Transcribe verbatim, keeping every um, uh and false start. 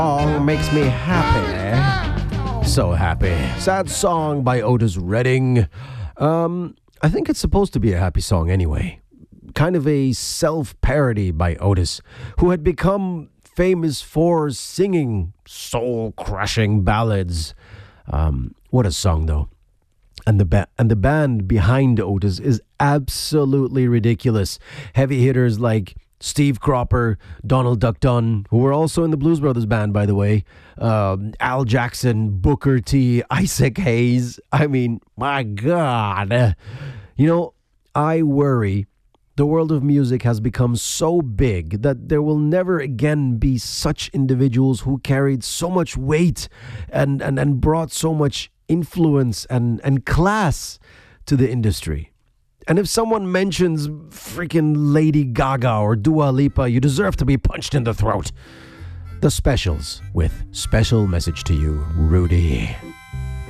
Song makes me happy. So happy. Sad song by Otis Redding. Um, I think it's supposed to be a happy song anyway. Kind of a self-parody by Otis, who had become famous for singing soul-crushing ballads. Um, what a song, though. And the ba- and the band behind Otis is absolutely ridiculous. Heavy hitters like Steve Cropper, Donald Duck Dunn, who were also in the Blues Brothers band, by the way, um, Al Jackson, Booker T, Isaac Hayes. I mean, my God. You know, I worry the world of music has become so big that there will never again be such individuals who carried so much weight and, and, and brought so much influence and, and class to the industry. And if someone mentions freaking Lady Gaga or Dua Lipa, you deserve to be punched in the throat. The Specials with Special Message to You, Rudy.